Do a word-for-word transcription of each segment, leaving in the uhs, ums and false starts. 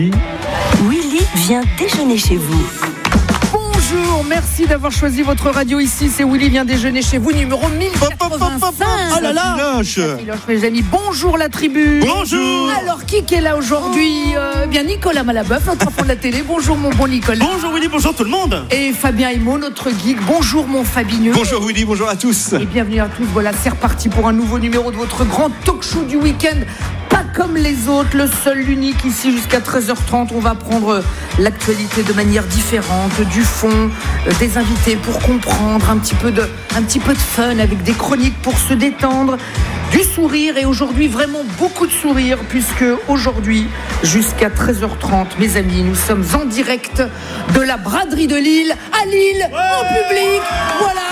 Willy vient déjeuner chez vous. Bonjour, merci d'avoir choisi votre radio ici. C'est Willy vient déjeuner chez vous, numéro mille quatre-vingt-cinq. Oh là là, mes amis, bonjour la tribu. Bonjour. Alors, qui est là aujourd'hui? euh, Bien Nicolas Malabeuf, notre enfant de la télé. Bonjour mon bon Nicolas. Bonjour Willy, bonjour tout le monde. Et Fabien Aimon, notre geek. Bonjour mon Fabineux. Bonjour Willy, bonjour à tous. Et bienvenue à tous. Voilà, c'est reparti pour un nouveau numéro de votre grand talk show du week-end. Pas comme les autres, le seul, l'unique ici jusqu'à treize heures trente. On va prendre l'actualité de manière différente, du fond, euh, des invités pour comprendre, un petit peu de, un petit peu de fun avec des chroniques pour se détendre, du sourire et aujourd'hui vraiment beaucoup de sourire puisque aujourd'hui jusqu'à treize heures trente, mes amis, nous sommes en direct de la braderie de Lille à Lille, ouais, au public. Voilà.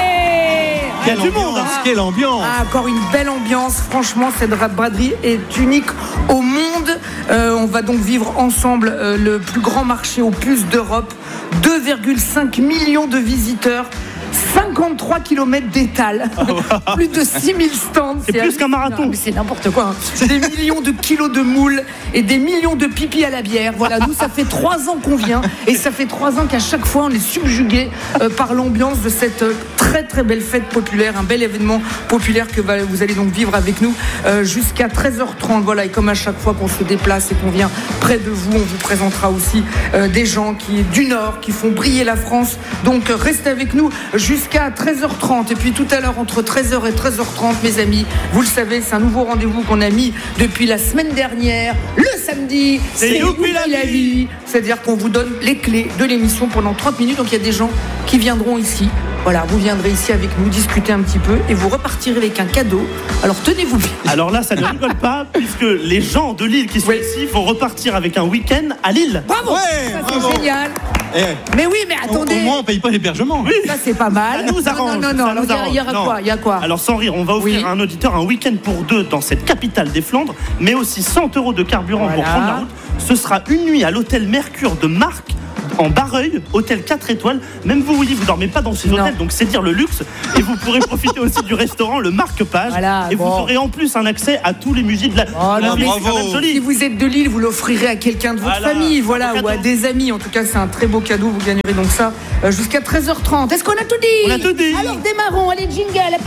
Ouais. Quelle ambiance, monde, hein. Quelle ambiance. Ah, encore une belle ambiance. Franchement, cette braderie est unique au monde. Euh, on va donc vivre ensemble euh, le plus grand marché aux puces d'Europe. deux virgule cinq millions de visiteurs. cinquante-trois kilomètres d'étal, plus de six mille stands. C'est, c'est plus qu'un marathon. Non, mais c'est n'importe quoi. Hein. Des millions de kilos de moules et des millions de pipis à la bière. Voilà, nous, ça fait trois ans qu'on vient et ça fait trois ans qu'à chaque fois, on est subjugué euh, par l'ambiance de cette euh, très très belle fête populaire, un bel événement populaire que va, vous allez donc vivre avec nous euh, jusqu'à treize heures trente. Voilà, et comme à chaque fois qu'on se déplace et qu'on vient près de vous, on vous présentera aussi euh, des gens qui du Nord, qui font briller la France. Donc, euh, restez avec nous jusqu'à treize heures trente. Et puis tout à l'heure, entre treize heures et treize heures trente, mes amis, vous le savez, c'est un nouveau rendez-vous qu'on a mis depuis la semaine dernière, le samedi, c'est, c'est Youpi la, la vie. C'est-à-dire qu'on vous donne les clés de l'émission pendant trente minutes. Donc il y a des gens qui viendront ici. Voilà, vous viendrez ici avec nous discuter un petit peu et vous repartirez avec un cadeau. Alors tenez-vous bien. Alors là, ça ne rigole pas puisque les gens de Lille qui sont oui. ici vont repartir avec un week-end à Lille. Bravo, ouais, ça, bravo. C'est génial. Eh, mais oui, mais attendez. Au, au moins, on ne paye pas l'hébergement. Oui. Ça, c'est pas mal. Ça nous arrange. Non, non, non. non. Il y, y aura quoi, y a quoi? Alors, sans rire, on va offrir oui. à un auditeur un week-end pour deux dans cette capitale des Flandres, mais aussi cent euros de carburant voilà. pour prendre la route. Ce sera une nuit à l'hôtel Mercure de Marc, en Barreuil, hôtel quatre étoiles. Même vous, Willy, vous dormez pas dans ces hôtels, donc c'est dire le luxe. Et vous pourrez profiter aussi du restaurant, le Marque-Page. Voilà, et bon. Vous aurez en plus un accès à tous les musées de la, oh, la non, ville. Bravo. Si vous êtes de Lille, vous l'offrirez à quelqu'un de votre voilà, famille, voilà, ou à des amis. En tout cas, c'est un très beau cadeau. Vous gagnerez donc ça euh, jusqu'à treize heures trente. Est-ce qu'on a tout dit? On a tout dit. Alors démarrons, allez, jingle.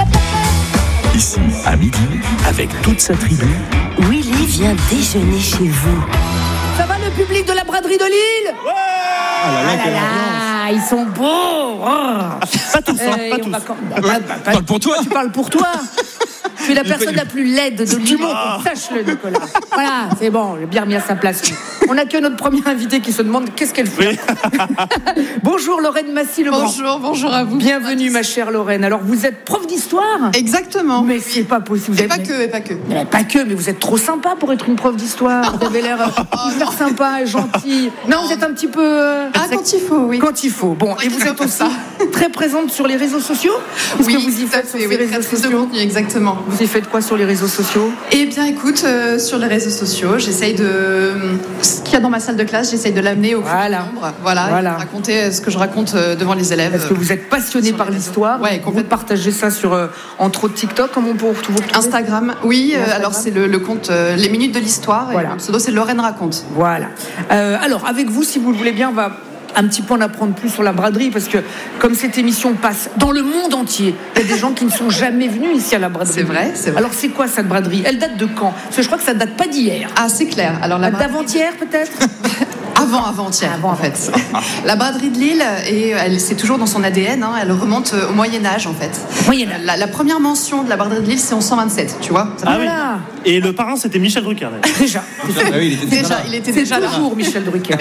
Ici, à midi, avec toute sa tribu, Willy vient déjeuner chez vous. Ça va le public de la braderie de Lille? Ouais. Ah là là, ah là là, ils sont beaux. Oh. Pas tous, hein, pas tous. Va... Bah, bah, bah, parle pour toi. Tu parles pour toi. Tu es la personne la plus laide de Lille. Ah. Sache-le, Nicolas. Voilà, c'est bon, j'ai bien remis à sa place. On a que notre premier invité qui se demande qu'est-ce qu'elle fait. Oui. Bonjour Lorraine Massy-Lebrun. Bonjour, bonjour à vous. Bienvenue ma chère Lorraine. Alors vous êtes prof d'histoire? Exactement. Mais c'est pas possible. Et pas que, et pas que. Mais pas que, mais vous êtes trop sympa pour être une prof d'histoire. Vous avez l'air oh, sympa et gentil. Non, vous êtes un petit peu... Euh, ah, quand il faut, oui. Quand il faut. Bon, et vous êtes aussi très présente sur les réseaux sociaux? Qu'est-ce oui, que vous y faites sur oui, les oui, réseaux sociaux? De contenu, exactement. Vous y faites quoi sur les réseaux sociaux? Eh bien, écoute, euh, sur les réseaux sociaux, j'essaye de... Ce qu'il y a dans ma salle de classe, j'essaye de l'amener au voilà. plus grand nombre. Voilà, voilà. raconter ce que je raconte devant les élèves. Parce que vous êtes passionné par l'histoire. Ouais, vous partagez ça sur, euh, entre autres, TikTok. Comment on peut vous retrouver? Instagram, oui. Euh, alors, c'est le, le compte euh, Les Minutes de l'Histoire. Voilà. Et mon pseudo, c'est Lorraine Raconte. Voilà. Euh, alors, avec vous, si vous le voulez bien, on va un petit peu en apprendre plus sur la braderie, parce que comme cette émission passe dans le monde entier, il y a des gens qui ne sont jamais venus ici à la braderie. C'est vrai, c'est vrai. Alors c'est quoi cette braderie? Elle date de quand? Parce que je crois que ça date pas d'hier. Ah, c'est clair. Alors la braderie... d'avant-hier peut-être? Avant, avant-hier, avant, en fait. La braderie de Lille, et elle, c'est toujours dans son A D N, hein, elle remonte au Moyen-Âge, en fait. Moyen-Âge. La, la première mention de la braderie de Lille, c'est en cent vingt-sept, tu vois. Ah oui. Et le parrain, c'était Michel Drucker. Déjà. Ah oui, il était déjà, il était déjà c'est là. toujours Michel Drucker.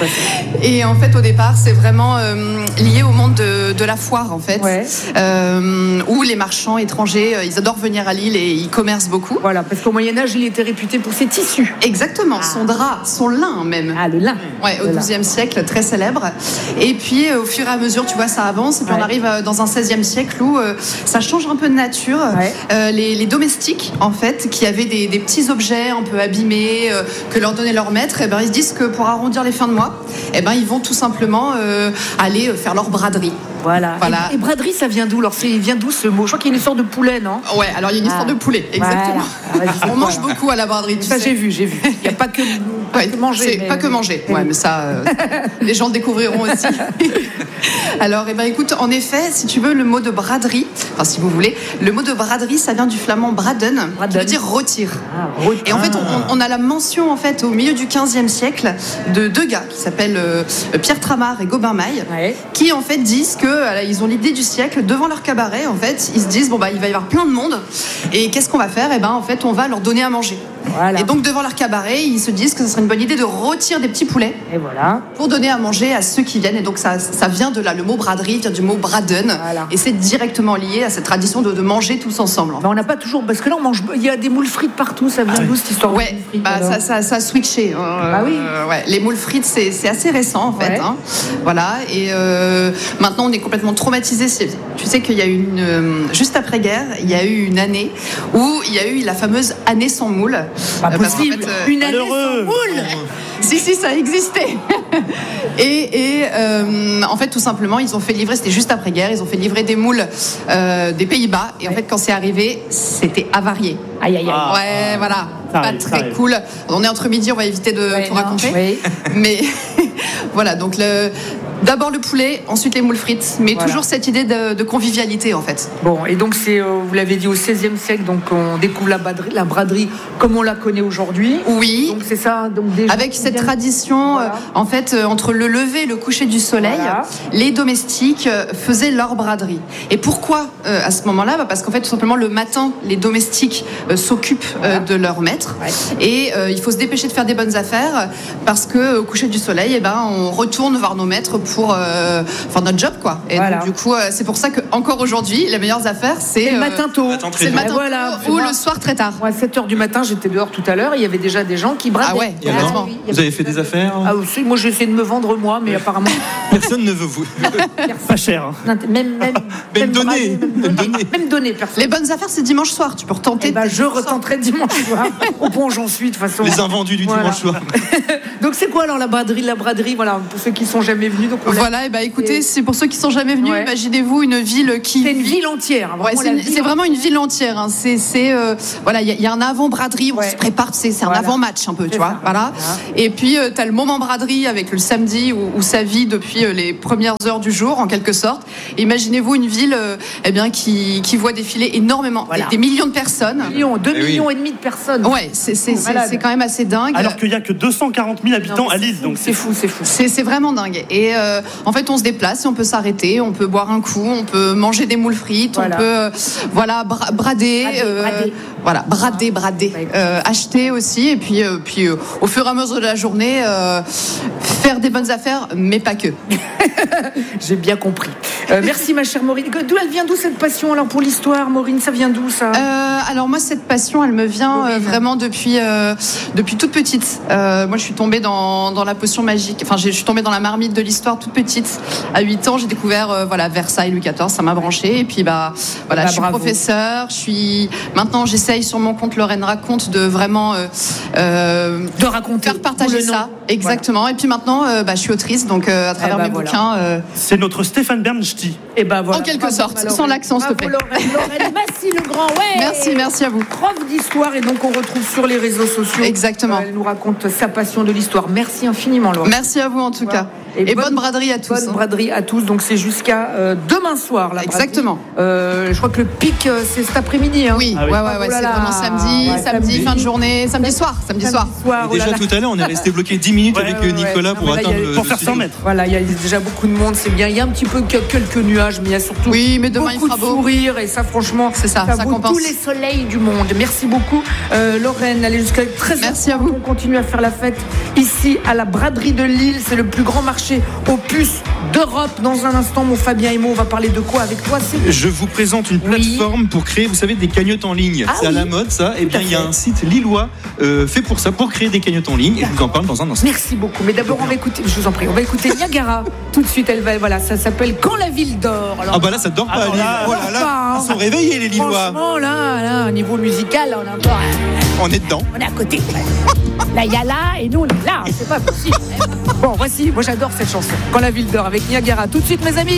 Et en fait, au départ, c'est vraiment euh, lié au monde de, de la foire, en fait. Ouais. Euh, où les marchands étrangers, ils adorent venir à Lille et ils commercent beaucoup. Voilà, parce qu'au Moyen-Âge, il était réputé pour ses tissus. Exactement, ah. son drap, son lin même. Ah, le lin. Ouais, au douzième siècle, très célèbre. Et puis, euh, au fur et à mesure, tu vois, ça avance. Et puis, ouais. on arrive euh, dans un seizième siècle où euh, ça change un peu de nature. Ouais. Euh, les, les domestiques, en fait, qui avaient des, des petits objets un peu abîmés euh, que leur donnait leur maître, et ben, ils se disent que pour arrondir les fins de mois, et ben, ils vont tout simplement euh, aller faire leur braderie. Voilà. Voilà. Et, et braderie, ça vient d'où? Alors, c'est vient d'où ce mot? Je crois qu'il y a une histoire de poulet, non? Ouais, alors il y a une histoire Ah. de poulet, exactement. Voilà. Ah, vas-y, On mange voilà. beaucoup à la braderie, tu Ça, sais. j'ai vu, j'ai vu. Il n'y a pas que, pas Ouais, que manger. c'est mais- pas que manger. Ouais, mais ça, euh, les gens le découvriront aussi. Alors, eh ben, écoute, en effet, si tu veux, le mot de braderie, enfin, si vous voulez, le mot de braderie, ça vient du flamand braden, qui Braden. veut dire rôtir. Ah, rôtir. Et en fait, on, on a la mention, en fait, au milieu du quinzième siècle, de deux gars qui s'appellent euh, Pierre Tramard et Gobin Maille, Ouais. qui, en fait, disent que euh, ils ont l'idée du siècle devant leur cabaret. En fait, ils se disent, bon, bah, il va y avoir plein de monde. Et qu'est-ce qu'on va faire? Eh ben, en fait, on va leur donner à manger. Voilà. Et donc, devant leur cabaret, ils se disent que ce serait une bonne idée de rôtir des petits poulets Et voilà. pour donner à manger à ceux qui viennent. Et donc ça, ça vient de là. Le mot braderie vient du mot braden. Voilà. Et c'est directement lié à cette tradition de, de manger tous ensemble. Mais on n'a pas toujours. Parce que là, on mange. Il y a des moules frites partout. Ça vient d'où cette histoire de Ouais, moules frites, bah, alors ça, ça, ça a switché. Euh, Bah oui. euh, ouais. Les moules frites, c'est, c'est assez récent en fait. Ouais. Hein. Voilà. Et euh, maintenant, on est complètement traumatisé. Tu sais qu'il y a eu une euh, juste après-guerre, il y a eu une année où il y a eu la fameuse année sans moules. Pas Euh, parce qu'en possible. fait, euh, Une année malheureux. sans moules. Si, si, ça existait. et et euh, en fait, tout simplement, ils ont fait livrer, c'était juste après-guerre, ils ont fait livrer des moules euh, des Pays-Bas. Et en fait, quand c'est arrivé, c'était avarié. Aïe, aïe, aïe. Ah. Ouais, voilà. Ça Pas arrive, ça très arrive. cool. On est entre midi, on va éviter de Ouais, tout non, raconter. oui. Mais voilà, donc le, d'abord le poulet, ensuite les moules frites. Mais Voilà. toujours cette idée de, de convivialité, en fait. Bon, et donc c'est, euh, vous l'avez dit, au seizième siècle, donc on découvre la braderie, la braderie comme on la connaît aujourd'hui. Oui. Donc c'est ça, donc déjà. Avec cette tradition, Voilà. euh, en fait, euh, entre le lever et le coucher du soleil, Voilà. les domestiques euh, faisaient leur braderie. Et pourquoi euh, à ce moment-là? Bah, parce qu'en fait, tout simplement, le matin, les domestiques euh, s'occupent euh, Voilà. de leur maître. Ouais. Et euh, il faut se dépêcher de faire des bonnes affaires parce que au coucher du soleil, eh ben, on retourne voir nos maîtres pour euh, faire notre job, quoi. Et Voilà. donc, du coup, euh, c'est pour ça que encore aujourd'hui, les meilleures affaires, c'est C'est le euh, matin tôt. matin très c'est le tôt. matin Et voilà, tôt ou moi- le soir très tard. Moi, à sept heures du matin, j'étais dehors tout à l'heure, il y avait déjà des gens qui bradaient. Ah ouais, Et alors, complètement. oui, il y vous avait avez fait déjà des affaires? Ah aussi, moi j'ai essayé de me vendre moi, mais apparemment Personne ne veut vous. Pas cher. Hein. même même Même donner, brader, même même donner, donner. même donner personne. Les bonnes affaires, c'est dimanche soir. Tu peux retenter. Eh ben, peut-être je dimanche soir. retenterai dimanche soir. Au point où j'en suis de toute façon. Les invendus du Voilà. dimanche soir. Donc c'est quoi alors la braderie, la braderie, voilà pour ceux qui sont jamais venus. Donc on l'a- Voilà, et bah écoutez, c'est pour ceux qui sont jamais venus, Ouais. imaginez-vous une ville qui c'est une vit- ville entière. hein, Ouais, vraiment c'est, la une- ville c'est vraiment une entière. ville entière. Hein. C'est, c'est euh, voilà, il y, a- il y a un avant braderie, on Ouais. se prépare, c'est, c'est Voilà. un avant match un peu, C'est tu vois. ça. Voilà. Voilà. Et puis tu as le moment braderie avec le samedi où, où ça vit depuis euh, les premières heures du jour, en quelque sorte. Et imaginez-vous une ville, euh, eh bien, qui, qui voit défiler énormément, Voilà. des, des millions de personnes. Millions, deux Eh oui. millions et demi de personnes. Ouais, c'est, c'est, c'est, Malade. c'est quand même assez dingue. Alors qu'il n'y a que deux cent quarante mille habitants Non, à mais Lille. Donc c'est fou, c'est fou. C'est, c'est vraiment dingue. Et euh, en fait, on se déplace, et on peut s'arrêter, on peut boire un coup, on peut manger des moules frites, Voilà. on peut euh, voilà bra- brader, Brader, euh, brader. voilà brader, brader, Bah, écoute. euh, acheter aussi, et puis euh, puis euh, au fur et à mesure de la journée, euh, faire des bonnes affaires, mais pas que. J'ai bien compris. Euh, merci ma chère Maureen. D'où elle vient d'où cette passion alors pour l'histoire, Maureen? Ça vient d'où ça? Euh, alors moi, cette passion, elle me vient euh, Maureen. vraiment depuis euh, depuis toute petite. Euh, moi, je suis tombée dans, dans la potion magique. Enfin, j'ai- je suis tombée dans la marmite de l'histoire toute petite. À huit ans, j'ai découvert euh, voilà Versailles, Louis quatorze. Ça m'a branché. Et puis bah voilà, Bah, je suis bravo. professeure. Je suis maintenant, j'essaye sur mon compte Lorraine raconte de vraiment euh, euh, De raconter. faire partager Ou le nom. ça. Exactement. Et puis maintenant, euh, bah, je suis autrice, donc euh, à travers bah, mes voilà. bouquins. euh, c'est notre Stéphane Bernstein. Et ben voilà. En quelque Bravo, sorte, ma sans Lorraine. l'accent, s'il te Bravo, plaît. Lorraine, Lorraine Massy le grand, ouais. Merci, merci à vous. Prof d'histoire et donc on retrouve sur les réseaux sociaux. Exactement. Euh, elle nous raconte sa passion de l'histoire. Merci infiniment, Laure. Merci à vous en tout cas. Et Et, bonne- bonne braderie à tous. Bonne braderie à tous. Donc c'est jusqu'à euh, demain soir. La braderie. Exactement. Euh, je crois que le pic euh, c'est cet après-midi. Hein. Oui, Ah oui. ouais, ouais, ouais, Oh là c'est là. vraiment samedi, Ouais, samedi, samedi. fin de journée, samedi soir, samedi soir. soir. Et oh là déjà là. tout à l'heure, on est resté bloqué dix minutes Ouais, avec ouais, euh, Nicolas ouais. pour Non, mais là, atteindre il y a- le. Pour le faire studio. cent mètres. Voilà, il y a déjà beaucoup de monde, c'est bien. Il y a un petit peu que- quelques nuages, mais il y a surtout Oui, mais demain, il beaucoup fera de beau. sourires et ça, franchement, C'est ça, ça vaut compense. tous les soleils du monde. Merci beaucoup, euh, Lorraine. Allez jusqu'à treize heures. Merci à vous. On continue à faire la fête ici à la braderie de Lille. C'est le plus grand marché aux puces d'Europe. Dans un instant, mon Fabien et moi, on va parler de quoi avec toi? C'est Je vous présente une Oui. plateforme pour créer, vous savez, des cagnottes en ligne. Ah c'est à oui. la mode, ça. Et bien, à il y a fait. un site lillois euh, fait pour ça, pour créer des cagnottes en ligne. Et je vous en parle dans un instant. Merci beaucoup. Mais d'abord, on va écouter, je vous en prie, on va écouter Niagara. Tout de suite, elle va, voilà, ça s'appelle Quand la ville dort. Alors, Ah bah là, ça dort pas. Alors à Lille. là, Oh là là, pas, hein. ils sont réveillés, les Lillois. franchement, là, là, au niveau musical, là, on a encore, On est dedans. on est à côté. Là, il y a là, et nous, on est là. C'est pas possible. Bon, voici, moi, j'adore cette chanson. Quand la ville dort avec Niagara. Tout de suite, mes amis.